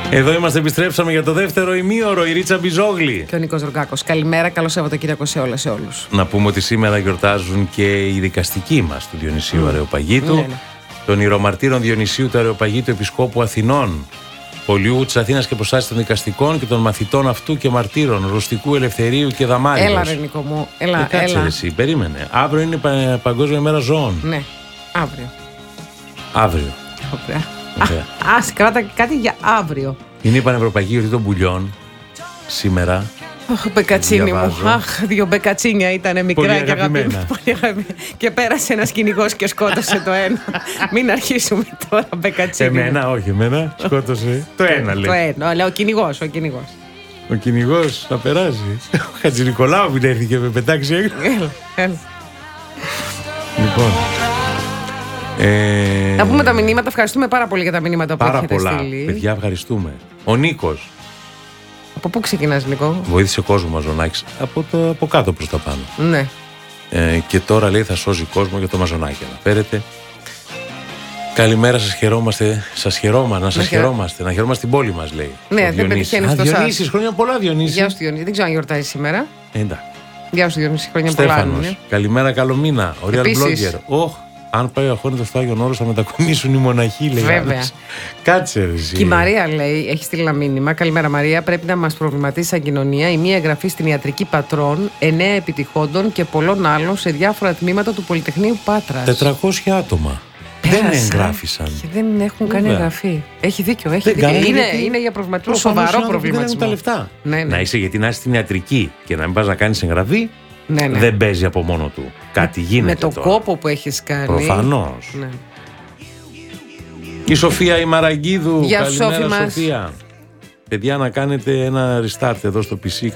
Εδώ είμαστε, επιστρέψαμε για το δεύτερο ημίωρο. Η Ρίτσα Μπιζόγλη Και ο Νίκος Ρογκάκος. Καλημέρα, καλό Σαββατοκύριακο σε όλες σε όλους. Να πούμε ότι σήμερα γιορτάζουν και οι δικαστικοί μας του Διονυσίου Αρεοπαγίτου. Ναι. Των ιερομαρτύρων Διονυσίου του Αρεοπαγίτου, Επισκόπου Αθηνών, Πολιού της Αθήνας και Προστάσης των δικαστικών, και των μαθητών αυτού και μαρτύρων Ρουστικού, Ελευθερίου και Δαμάριος. Έλα, ρε Νίκο μου. Έλα, κάτσε έλα. εσύ, περίμενε. Αύριο είναι Παγκόσμια Μέρα Ζώων. Ναι, αύριο. Αύριο. Ωραία. Ας κράτα κάτι για αύριο. Είναι η Πανευρωπαϊκή Γιορτή των Πουλιών σήμερα. Αχ, μπεκατσίνι μου. Διαβάζω. Αχ, δύο μπεκατσίνια ήταν μικρά Πολύ και αγαπημένα. αγαπημένα. Πολύ αγαπημένα. Και πέρασε ένας κυνηγός και σκότωσε το ένα. Μην αρχίσουμε τώρα, μπεκατσίνι. Εμένα, όχι, εμένα. Σκότωσε. Το ένα Το λέει. ένα, αλλά ο κυνηγός, ο κυνηγός. Ο κυνηγός θα περάσει. Ο Χατζηνικολάου μην έρθει και με πετάξει έξω. Έλα. Λοιπόν. Να πούμε τα μηνύματα. Ευχαριστούμε πάρα πολύ για τα μηνύματα που Πάρα έχετε πολλά. στείλει. Παιδιά, ευχαριστούμε. Ο Νίκος Από πού ξεκινάς, Νίκο? βοήθησε κόσμο Μαζονάκης από κάτω προς τα πάνω. Ναι. Και τώρα λέει θα σώζει κόσμο για το Μαζονάκη. Αναφέρεται. Καλημέρα, σας χαιρόμαστε. Να χαιρόμαστε την πόλη μας, λέει. Ναι, Ο δεν Διονύσης. πετυχαίνεις το Διονύσης, σας. χρόνια πολλά, Διονύση. Γεια σου, Διονύση. Δεν ξέρω αν γιορτάζει σήμερα. Εντάξει. Γεια σου, Διονύση. Χρόνια πολλά. Στέφανος. Ναι. Καλημέρα, καλό μήνα. Ο Real Επίσης. Blogger. Αν πάει ο Αχώνητος στο Άγιον Όρος θα μετακομίσουν οι μοναχοί, λέει. Βέβαια. Άλλος. Κάτσε ρε εσύ. Και η Μαρία λέει, έχει στείλει ένα μήνυμα. Καλημέρα, Μαρία. Πρέπει να μας προβληματίσει σαν κοινωνία η μία εγγραφή στην ιατρική πατρών 9 επιτυχόντων και πολλών άλλων σε διάφορα τμήματα του Πολυτεχνείου Πάτρας. 400 άτομα. Δεν εγγράφησαν. Και δεν έχουν κάνει Βέβαια. εγγραφή. Έχει δίκιο. Έχει Δεν δίκιο. κάνανε Είναι, γιατί είναι για προβληματισμό, προφανώς σοβαρό οι άνθρωποι δεν έχουν προβληματισμό. τα λεφτά. Ναι, ναι. Να είσαι, γιατί να είσαι στην ιατρική και να μην πας να κάνεις εγγραφή, Ναι, ναι. δεν παίζει από μόνο του. Κάτι γίνεται. Με το τώρα. κόπο που έχεις κάνει. Προφανώς. Ναι. Η Σοφία η Μαραγκίδου. Γεια σου, Καλημέρα, Σόφη μας. Σοφία. Παιδιά, να κάνετε ένα restart εδώ στο PC.